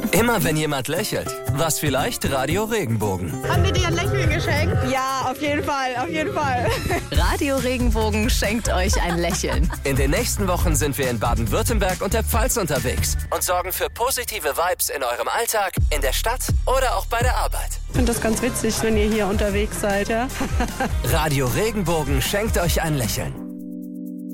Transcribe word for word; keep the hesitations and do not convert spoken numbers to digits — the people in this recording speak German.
Immer wenn jemand lächelt, was vielleicht Radio Regenbogen. Haben wir dir ein Lächeln geschenkt? Ja, auf jeden Fall, auf jeden Fall. Radio Regenbogen schenkt euch ein Lächeln. In den nächsten Wochen sind wir in Baden-Württemberg und der Pfalz unterwegs und sorgen für positive Vibes in eurem Alltag, in der Stadt oder auch bei der Arbeit. Ich finde das ganz witzig, wenn ihr hier unterwegs seid, ja? Radio Regenbogen schenkt euch ein Lächeln.